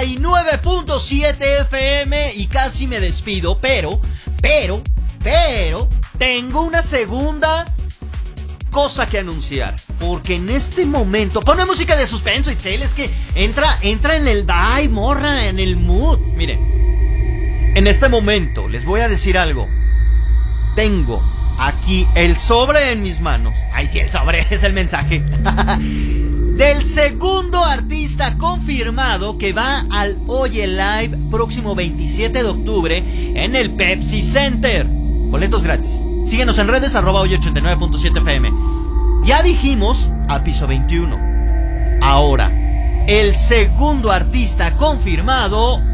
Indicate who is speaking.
Speaker 1: 89.7 FM y casi me despido, pero tengo una segunda cosa que anunciar, porque en este momento pone música de suspenso, Itzel, es que entra en el vibe, morra, en el mood. Miren, en este momento les voy a decir algo. Tengo aquí el sobre en mis manos. Ay, sí, el sobre es el mensaje del segundo artista confirmado que va al Oye Live próximo 27 de octubre en el Pepsi Center. Boletos gratis. Síguenos en redes @Oye89.7 FM. Ya dijimos a piso 21. Ahora, el segundo artista confirmado